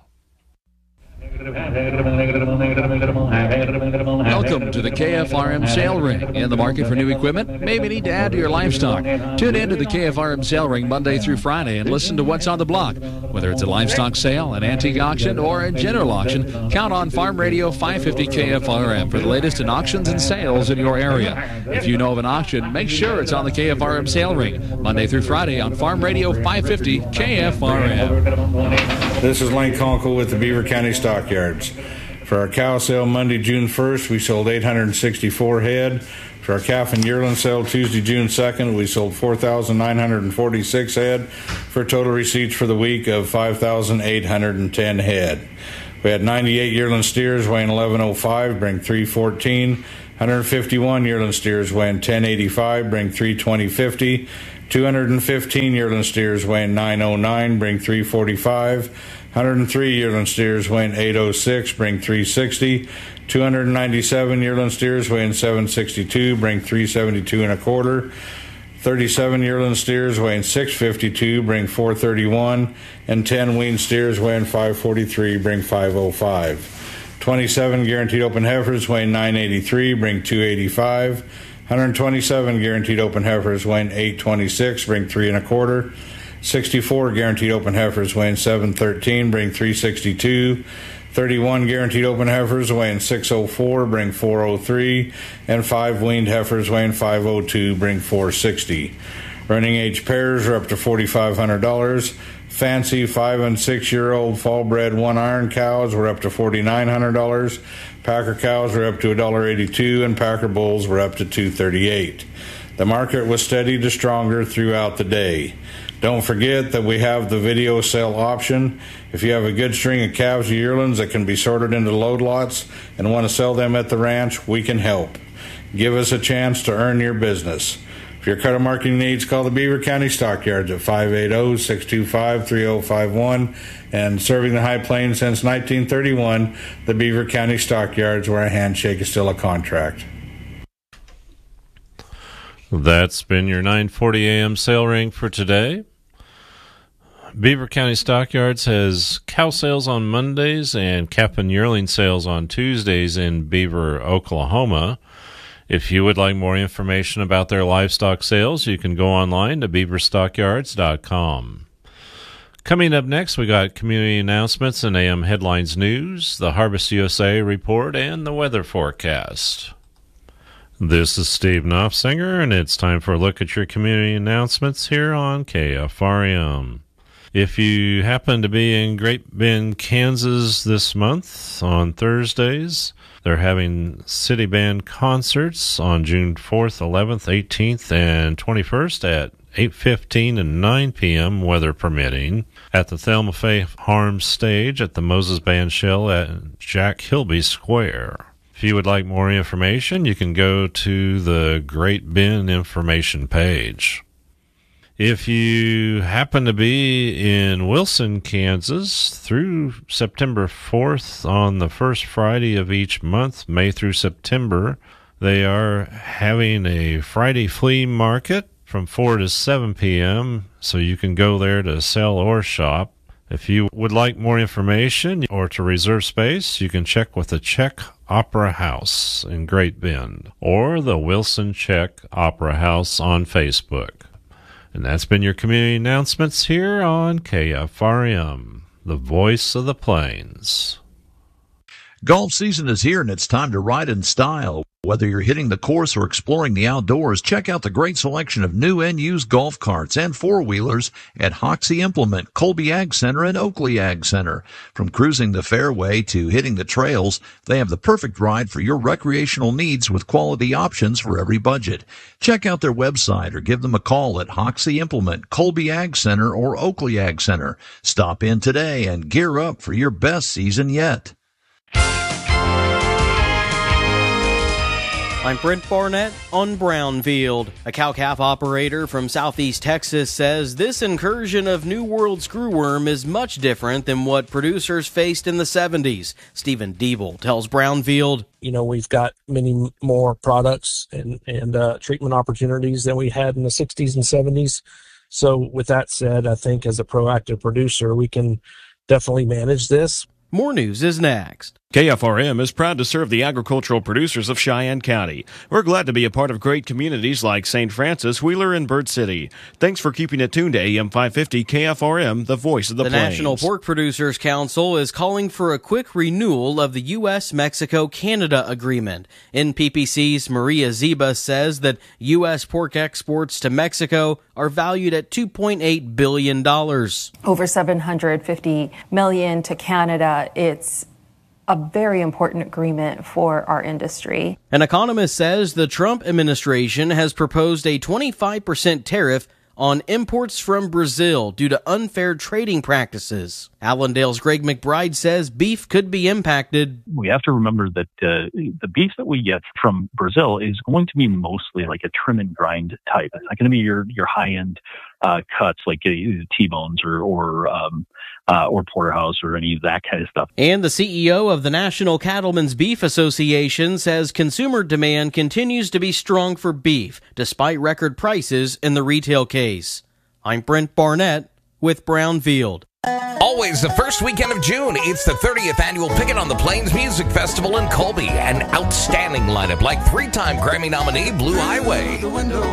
Welcome to the K F R M Sale Ring. In the market for new equipment? Maybe need to add to your livestock. Tune in to the K F R M Sale Ring Monday through Friday and listen to what's on the block. Whether it's a livestock sale, an antique auction, or a general auction, count on Farm Radio five fifty K F R M for the latest in auctions and sales in your area. If you know of an auction, make sure it's on the K F R M Sale Ring Monday through Friday on Farm Radio five fifty K F R M. This is Lane Conkle with the Beaver County Stockyards. For our cow sale Monday, June first, we sold eight hundred sixty-four head. For our calf and yearling sale Tuesday, June second, we sold four thousand nine hundred forty-six head for total receipts for the week of five thousand eight hundred ten head. We had ninety-eight yearling steers weighing eleven oh five, bring three fourteen. one hundred fifty-one yearling steers weighing ten eighty-five, bring three twenty fifty. two hundred fifteen yearling steers weighing nine oh nine, bring three forty-five. one hundred three yearling steers weighing eight oh six, bring three sixty. two hundred ninety-seven yearling steers weighing seven sixty-two, bring three seventy-two and a quarter. thirty-seven yearling steers weighing six fifty-two, bring four thirty-one, and ten weaned steers weighing five forty-three, bring five oh five. twenty-seven guaranteed open heifers weighing nine eighty-three, bring two eighty-five. one hundred twenty-seven guaranteed open heifers weighing eight twenty-six, bring three and a quarter. sixty-four guaranteed open heifers weighing seven thirteen, bring three sixty-two. thirty-one guaranteed open heifers weighing six oh four, bring four oh three, and five weaned heifers weighing five oh two, bring four sixty. Running age pairs are up to forty-five hundred dollars. Fancy five and six year old fall bred one iron cows were up to forty-nine hundred dollars. Packer cows were up to one dollar eighty-two, and Packer bulls were up to two thirty-eight. The market was steady to stronger throughout the day. Don't forget that we have the video sale option. If you have a good string of calves or yearlings that can be sorted into load lots and want to sell them at the ranch, we can help. Give us a chance to earn your business. For your cattle marketing needs, call the Beaver County Stockyards at five eight zero, six two five, three zero five one. And serving the High Plains since nineteen thirty-one, the Beaver County Stockyards, where a handshake is still a contract. That's been your nine forty a.m. sale ring for today. Beaver County Stockyards has cow sales on Mondays and calf and yearling sales on Tuesdays in Beaver, Oklahoma. If you would like more information about their livestock sales, you can go online to beaver stockyards dot com. Coming up next, we got community announcements and A M Headlines News, the Harvest U S A report, and the weather forecast. This is Steve Knopfsinger, and it's time for a look at your community announcements here on K F R M. If you happen to be in Great Bend, Kansas this month on Thursdays, they're having city band concerts on June fourth, eleventh, eighteenth, and twenty-first at eight fifteen and nine p.m., weather permitting, at the Thelma Faye Harms stage at the Moses Band Shell at Jack Hilby Square. If you would like more information, you can go to the Great Bend information page. If you happen to be in Wilson, Kansas, through September fourth on the first Friday of each month, May through September, they are having a Friday flea market from four to seven p.m., so you can go there to sell or shop. If you would like more information or to reserve space, you can check with the Czech Opera House in Great Bend or the Wilson Czech Opera House on Facebook. And that's been your community announcements here on K F R M, the voice of the plains. Golf season is here, and it's time to ride in style. Whether you're hitting the course or exploring the outdoors, check out the great selection of new and used golf carts and four-wheelers at Hoxie Implement, Colby Ag Center, and Oakley Ag Center. From cruising the fairway to hitting the trails, they have the perfect ride for your recreational needs with quality options for every budget. Check out their website or give them a call at Hoxie Implement, Colby Ag Center, or Oakley Ag Center. Stop in today and gear up for your best season yet. I'm Brent Barnett on Brownfield. A cow-calf operator from southeast Texas says this incursion of New World screwworm is much different than what producers faced in the seventies. Stephen Diebel tells Brownfield. You know, we've got many more products and, and uh, treatment opportunities than we had in the sixties and seventies. So with that said, I think as a proactive producer, we can definitely manage this. More news is next. K F R M is proud to serve the agricultural producers of Cheyenne County. We're glad to be a part of great communities like Saint Francis, Wheeler, and Bird City. Thanks for keeping it tuned to A M five fifty K F R M, the voice of the, the plains. The National Pork Producers Council is calling for a quick renewal of the U S Mexico Canada agreement. N P P C's Maria Ziba says that U S pork exports to Mexico are valued at two point eight billion dollars. Over seven hundred fifty million dollars to Canada. It's a very important agreement for our industry. An economist says the Trump administration has proposed a twenty-five percent tariff on imports from Brazil due to unfair trading practices. Allendale's Greg McBride says beef could be impacted. We have to remember that uh, the beef that we get from Brazil is going to be mostly like a trim and grind type. It's not going to be your, your high-end uh, cuts like uh, T-bones or or, um, uh, or porterhouse or any of that kind of stuff. And the C E O of the National Cattlemen's Beef Association says consumer demand continues to be strong for beef, despite record prices in the retail case. I'm Brent Barnett with Brownfield. Always the first weekend of June, it's the thirtieth annual Pickin' on the Plains Music Festival in Colby. An outstanding lineup like three-time Grammy nominee Blue Highway.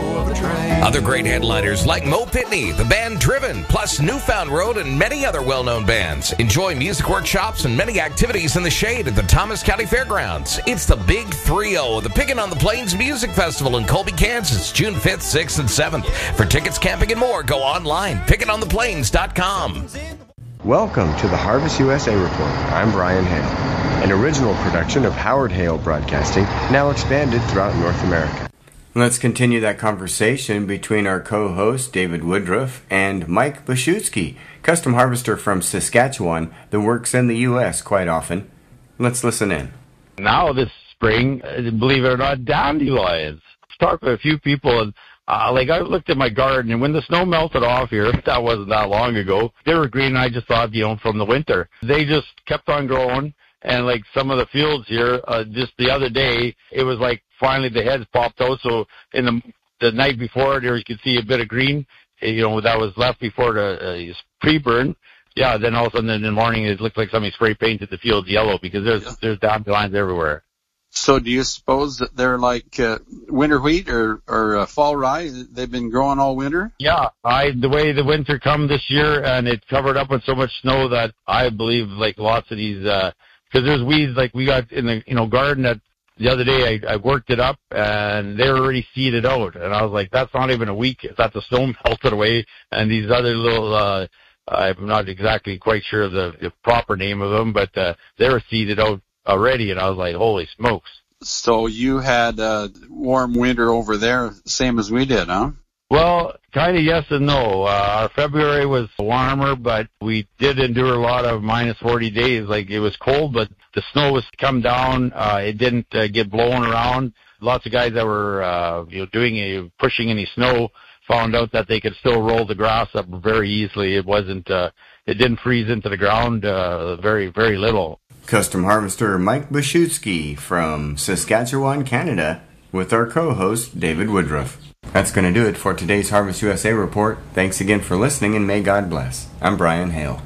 Other great headliners like Mo Pitney, the band Driven, plus Newfound Road and many other well-known bands. Enjoy music workshops and many activities in the shade at the Thomas County Fairgrounds. It's the Big three oh of the Pickin' on the Plains Music Festival in Colby, Kansas, June fifth, sixth, and seventh. For tickets, camping, and more, go online, pickin on the plains dot com. Welcome to the Harvest U S A Report. I'm Brian Hale, an original production of Howard Hale Broadcasting, now expanded throughout North America. Let's continue that conversation between our co-host David Woodruff and Mike Bashutski, custom harvester from Saskatchewan that works in the U S quite often. Let's listen in. Now this spring, believe it or not, dandelions. I've talked to a few people and Uh, like, I looked at my garden, and when the snow melted off here, that wasn't that long ago, they were green, and I just thought, you know, from the winter. They just kept on growing, and, like, some of the fields here, uh, just the other day, it was like finally the heads popped out, so in the the night before, there you could see a bit of green, you know, that was left before the uh, pre-burn. Yeah, then all of a sudden in the morning, it looked like somebody spray painted the fields yellow, because there's, yeah. there's dandelions everywhere. So do you suppose that they're like uh, winter wheat or, or uh, fall rye? They've been growing all winter? Yeah, I the way the winter come this year, and it covered up with so much snow that I believe like lots of these, because uh, there's weeds like we got in the you know garden that the other day I, I worked it up, and they were already seeded out. And I was like, that's not even a week. That the snow melted away, and these other little, uh, I'm not exactly quite sure the, the proper name of them, but uh, they were seeded out already, and I was like, holy smokes. So you had a warm winter over there, same as we did, huh? Well, kind of yes and no. Uh, our February was warmer, but we did endure a lot of minus forty days. Like, it was cold, but the snow was come down. Uh, it didn't uh, get blown around. Lots of guys that were uh, you know, doing a, pushing any snow found out that they could still roll the grass up very easily. It wasn't, uh, it didn't freeze into the ground uh, very, very little. Custom harvester Mike Bashutski from Saskatchewan, Canada, with our co-host David Woodruff. That's going to do it for today's Harvest U S A Report. Thanks again for listening, and may God bless. I'm Brian Hale.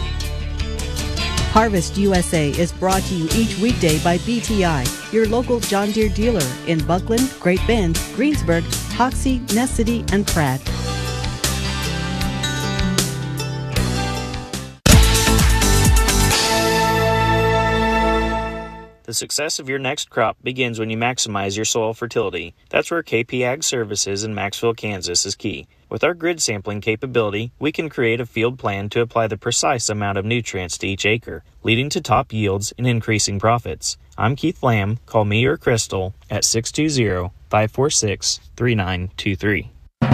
Harvest U S A is brought to you each weekday by B T I, your local John Deere dealer in Buckland, Great Bend, Greensburg, Hoxie, Ness City, and Pratt. The success of your next crop begins when you maximize your soil fertility. That's where K P Ag Services in Maxville, Kansas is key. With our grid sampling capability, we can create a field plan to apply the precise amount of nutrients to each acre, leading to top yields and increasing profits. I'm Keith Lamb. Call me or Crystal at six two zero, five four six, three nine two three.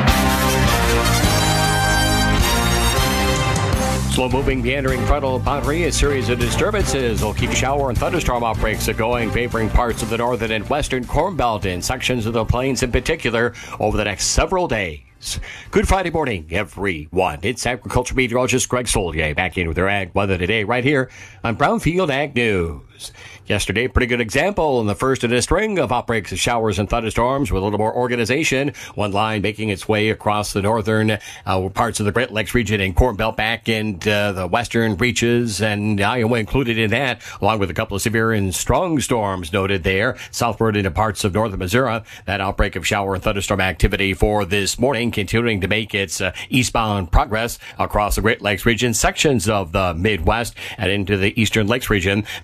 Slow-moving, meandering frontal boundary, a series of disturbances will keep shower and thunderstorm outbreaks going, favoring parts of the northern and western Corn Belt and sections of the plains in particular over the next several days. Good Friday morning, everyone. It's agriculture meteorologist Greg Solier back in with your ag weather today right here on Brownfield Ag News. Yesterday, pretty good example in the first in a string of outbreaks of showers and thunderstorms with a little more organization. One line making its way across the northern uh, parts of the Great Lakes region and Corn Belt back into uh, the western reaches, and Iowa included in that, along with a couple of severe and strong storms noted there southward into parts of northern Missouri. That outbreak of shower and thunderstorm activity for this morning continuing to make its uh, eastbound progress across the Great Lakes region, sections of the Midwest, and into the eastern Lakes region by evening.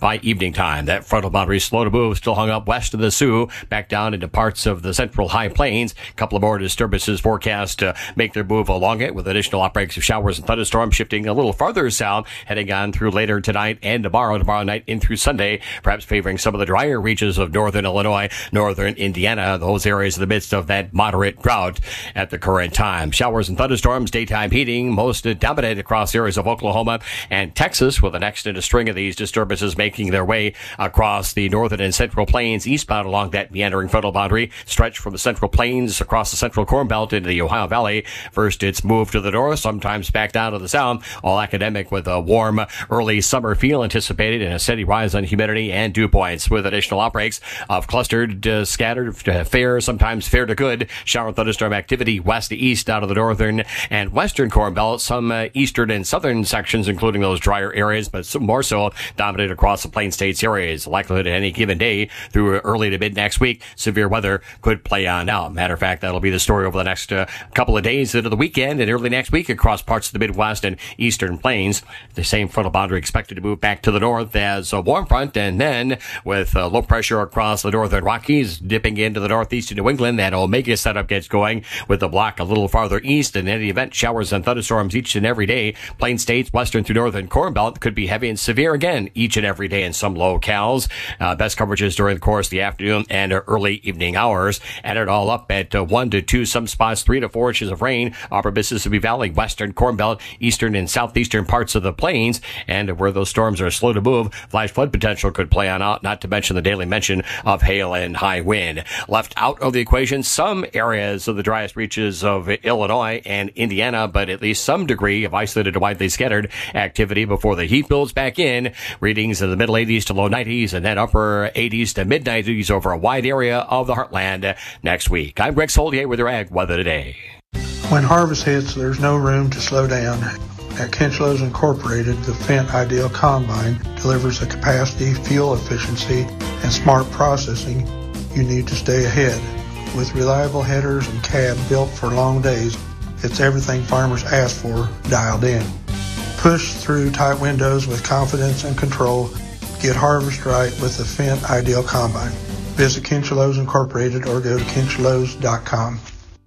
evening time. That frontal boundary slow to move, still hung up west of the Sioux, back down into parts of the central high plains. A couple of more disturbances forecast to make their move along it, with additional outbreaks of showers and thunderstorms shifting a little farther south, heading on through later tonight and tomorrow, tomorrow night in through Sunday, perhaps favoring some of the drier reaches of northern Illinois, northern Indiana, those areas in the midst of that moderate drought at the current time. Showers and thunderstorms, daytime heating, most dominated across areas of Oklahoma and Texas, with the next in a string of these disturbances making their way across the northern and central plains eastbound along that meandering frontal boundary, stretch from the central plains across the central Corn Belt into the Ohio Valley. First, it's moved to the north, sometimes back down to the south, all academic with a warm early summer feel anticipated and a steady rise on humidity and dew points, with additional outbreaks of clustered, uh, scattered, uh, fair, sometimes fair to good shower and thunderstorm activity west to east out of the northern and western Corn Belt, some uh, eastern and southern sections, including those drier areas, but some more so dominated across the Plain States areas. Likelihood at any given day through early to mid next week, severe weather could play on out. Matter of fact, that'll be the story over the next uh, couple of days into the weekend and early next week across parts of the Midwest and eastern plains. The same frontal boundary expected to move back to the north as a warm front, and then with uh, low pressure across the northern Rockies dipping into the northeast of New England, that Omega setup gets going with the block a little farther east. In any event, showers and thunderstorms each and every day. Plain States, western through northern Corn Belt could be heavy and severe again each and every day in some locales. Uh, best coverages during the course of the afternoon and early evening hours. Add it all up at uh, one to two, some spots three to four inches of rain. Upper Mississippi Valley, western Corn Belt, eastern and southeastern parts of the plains, and where those storms are slow to move, flash flood potential could play on out, not to mention the daily mention of hail and high wind. Left out of the equation, some areas of the driest reaches of Illinois and Indiana, but at least some degree of isolated to widely scattered activity before the heat builds back in. Readings in the middle eighties to low nineties and then upper eighties to mid nineties over a wide area of the heartland next week. I'm Greg Solier with your Ag Weather Today. When harvest hits, there's no room to slow down. At Kinchlows Incorporated, the Fendt Ideal Combine delivers the capacity, fuel efficiency, and smart processing you need to stay ahead. With reliable headers and cab built for long days, it's everything farmers ask for dialed in. Push through tight windows with confidence and control. Get harvest right with the Fendt Ideal Combine. Visit Kinchlows Incorporated or go to kinchlows dot com.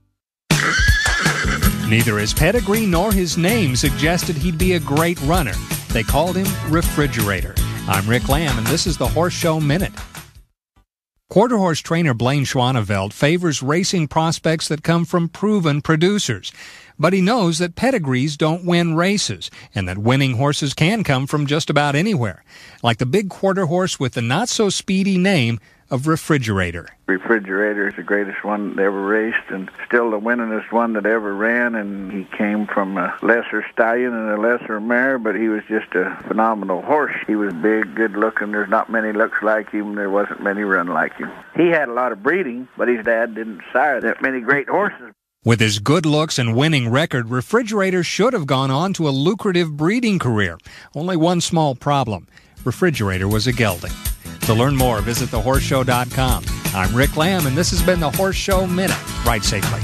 Neither his pedigree nor his name suggested he'd be a great runner. They called him Refrigerator. I'm Rick Lamb, and this is the Horse Show Minute. Quarter horse trainer Blaine Schwaneveld favors racing prospects that come from proven producers. But he knows that pedigrees don't win races, and that winning horses can come from just about anywhere. Like the big quarter horse with the not-so-speedy name of Refrigerator. Refrigerator is the greatest one that ever raced and still the winningest one that ever ran, and he came from a lesser stallion and a lesser mare, but he was just a phenomenal horse. He was big, good looking. There's not many looks like him. There wasn't many run like him. He had a lot of breeding, but his dad didn't sire that many great horses. With his good looks and winning record, Refrigerator should have gone on to a lucrative breeding career. Only one small problem. Refrigerator was a gelding. To learn more, visit the horse show dot com. I'm Rick Lamb, and this has been the Horse Show Minute. Ride safely.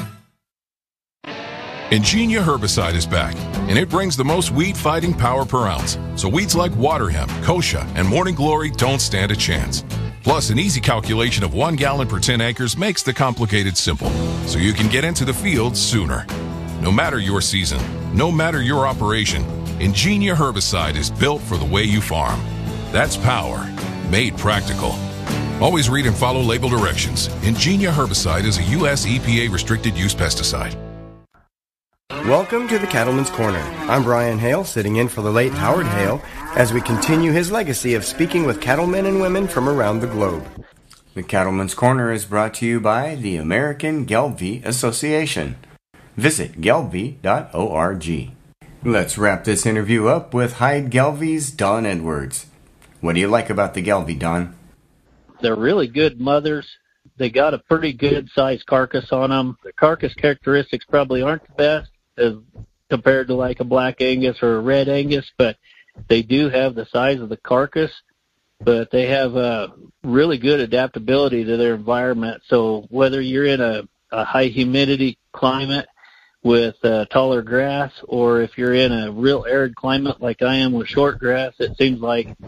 Ingenia herbicide is back, and it brings the most weed-fighting power per ounce. So weeds like water hemp, kochia, and morning glory don't stand a chance. Plus, an easy calculation of one gallon per ten acres makes the complicated simple, so you can get into the field sooner. No matter your season, no matter your operation, Ingenia herbicide is built for the way you farm. That's power, made practical. Always read and follow label directions. Ingenia herbicide is a U S E P A restricted use pesticide. Welcome to the Cattleman's Corner. I'm Brian Hale, sitting in for the late Howard Hale, as we continue his legacy of speaking with cattlemen and women from around the globe. The Cattleman's Corner is brought to you by the American Gelbvieh Association. Visit gelbvieh dot org. Let's wrap this interview up with Hyde Gelbvieh's Don Edwards. What do you like about the Gelbvieh, Don? They're really good mothers. They got a pretty good sized carcass on them. The carcass characteristics probably aren't the best as compared to like a black Angus or a red Angus, but they do have the size of the carcass, but they have a really good adaptability to their environment. So whether you're in a, a high humidity climate with uh, taller grass, or if you're in a real arid climate like I am with short grass, it seems like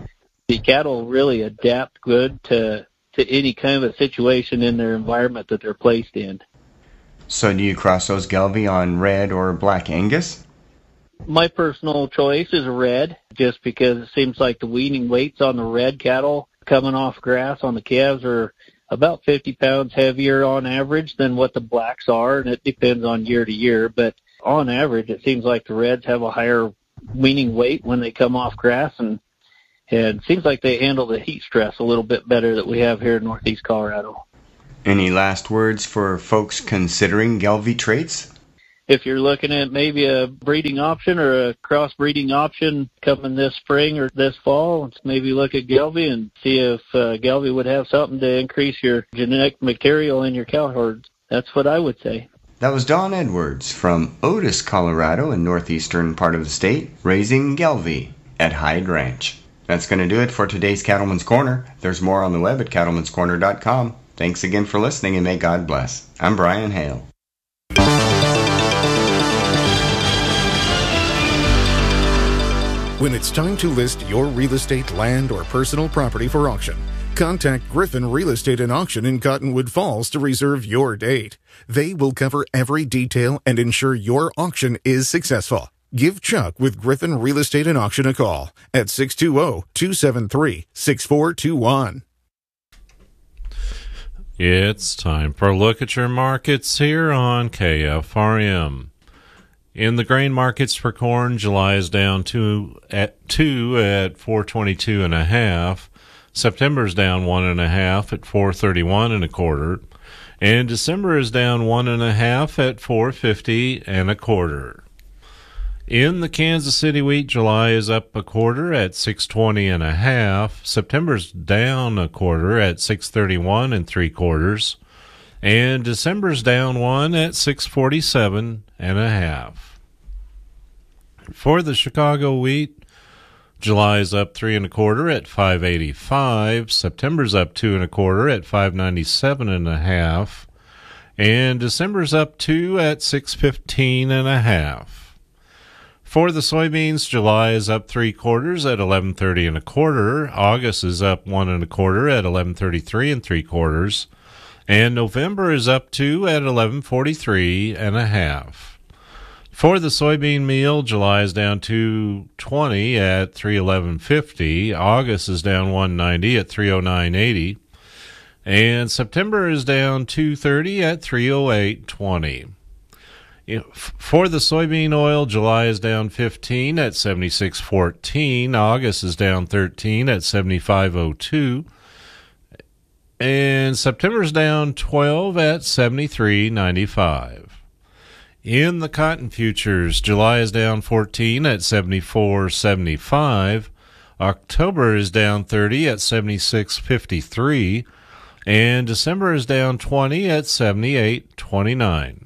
The cattle really adapt good to to any kind of a situation in their environment that they're placed in. So do you cross those Gelbvieh on red or black Angus? My personal choice is red, just because it seems like the weaning weights on the red cattle coming off grass on the calves are about fifty pounds heavier on average than what the blacks are, and it depends on year to year. But on average, it seems like the reds have a higher weaning weight when they come off grass, and, and it seems like they handle the heat stress a little bit better that we have here in northeast Colorado. Any last words for folks considering Gelbvieh traits? If you're looking at maybe a breeding option or a cross-breeding option coming this spring or this fall, let's maybe look at Gelbvieh and see if uh, Gelbvieh would have something to increase your genetic material in your cow herds. That's what I would say. That was Don Edwards from Otis, Colorado, in northeastern part of the state, raising Gelbvieh at Hyde Ranch. That's going to do it for today's Cattleman's Corner. There's more on the web at cattlemans corner dot com. Thanks again for listening, and may God bless. I'm Brian Hale. When it's time to list your real estate, land, or personal property for auction, contact Griffin Real Estate and Auction in Cottonwood Falls to reserve your date. They will cover every detail and ensure your auction is successful. Give Chuck with Griffin Real Estate and Auction a call at six two zero, two seven three, six four two one. It's time for a look at your markets here on K F R M. In the grain markets for corn, July is down two at two at four twenty-two and a half. September's down one and a half at four thirty-one and a quarter, and December is down one and a half at four fifty and a quarter. In the Kansas City wheat, July is up a quarter at six twenty and a half. September's down a quarter at six thirty-one and three quarters, and December's down one at six forty-seven and a half. For the Chicago wheat, July is up three and a quarter at five eighty-five. September's up two and a quarter at five ninety-seven and a half, and December's up two at six fifteen and a half. For the soybeans, July is up three quarters at eleven thirty and a quarter. August is up one and a quarter at eleven thirty-three and three quarters, and November is up two at eleven forty-three and a half. For the soybean meal, July is down two twenty at three eleven fifty. August is down one ninety at three oh nine eighty, and September is down two thirty at three oh eight twenty. For the soybean oil, July is down fifteen at seventy-six fourteen. August is down thirteen at seventy-five oh two. And September is down twelve at seventy-three ninety-five. In the cotton futures, July is down fourteen at seventy-four seventy-five. October is down thirty at seventy-six fifty-three. And December is down twenty at seventy-eight twenty-nine.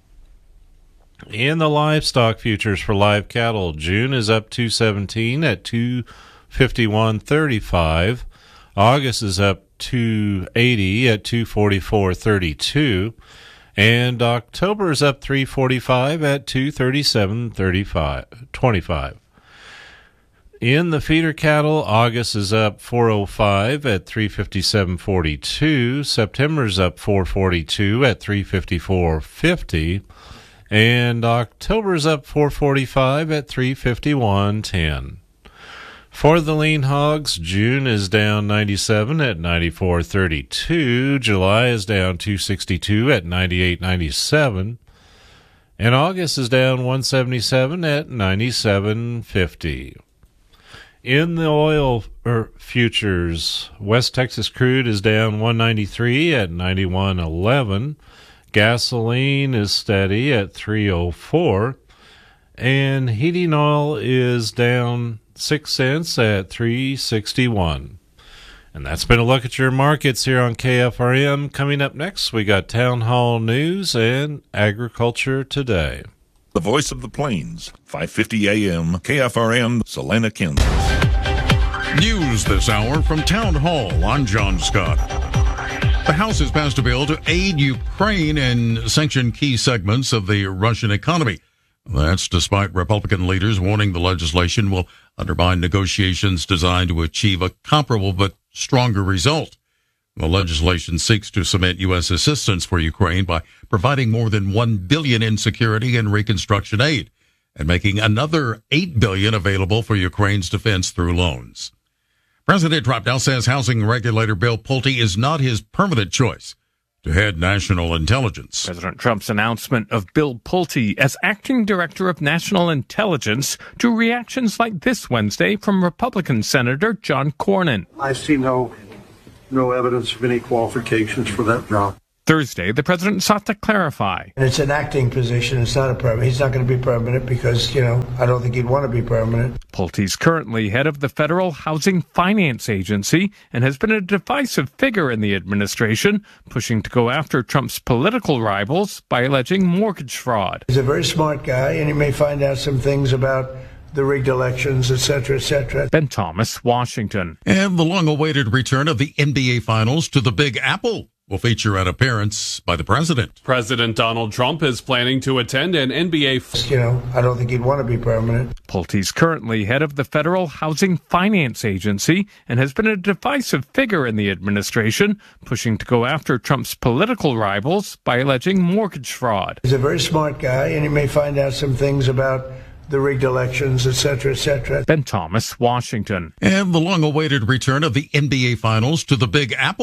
In the livestock futures for live cattle, June is up two seventeen at two fifty-one thirty-five. August is up two eighty at two forty-four thirty-two, and October is up three forty-five at two thirty-seven twenty-five. In the feeder cattle, August is up four oh five at three fifty-seven forty-two. September's up four forty-two at three fifty-four fifty. And October's up four forty-five at three fifty-one ten. For the lean hogs, June is down ninety-seven at ninety-four thirty-two. July is down two sixty-two at ninety-eight ninety-seven. And August is down one seventy-seven at ninety-seven fifty. In the oil er, futures, West Texas crude is down one ninety-three at ninety-one eleven. Gasoline is steady at three oh four, and heating oil is down six cents at three sixty-one. And that's been a look at your markets here on K F R M. Coming up next, we got Town Hall News and Agriculture Today. The Voice of the Plains, five fifty A M, K F R M, Salina, Kansas. News this hour from Town Hall. I'm John Scott. The House has passed a bill to aid Ukraine and sanction key segments of the Russian economy. That's despite Republican leaders warning the legislation will undermine negotiations designed to achieve a comparable but stronger result. The legislation seeks to cement U S assistance for Ukraine by providing more than one billion dollars in security and reconstruction aid and making another eight billion dollars available for Ukraine's defense through loans. President Trump now says housing regulator Bill Pulte is not his permanent choice to head national intelligence. President Trump's announcement of Bill Pulte as acting director of national intelligence to reactions like this Wednesday from Republican Senator John Cornyn. I see no no evidence of any qualifications for that job. Thursday, the president sought to clarify. And it's an acting position. It's not a permanent. He's not going to be permanent because, you know, I don't think he'd want to be permanent. Pulte's currently head of the Federal Housing Finance Agency and has been a divisive figure in the administration, pushing to go after Trump's political rivals by alleging mortgage fraud. He's a very smart guy, and he may find out some things about the rigged elections, et cetera, et cetera. Ben Thomas, Washington. And the long-awaited return of the N B A Finals to the Big Apple will feature an appearance by the president. President Donald Trump is planning to attend an N B A... F- you know, I don't think he'd want to be permanent. Pulte's currently head of the Federal Housing Finance Agency and has been a divisive figure in the administration, pushing to go after Trump's political rivals by alleging mortgage fraud. He's a very smart guy, and he may find out some things about the rigged elections, et cetera, et cetera. Ben Thomas, Washington. And the long-awaited return of the N B A Finals to the Big Apple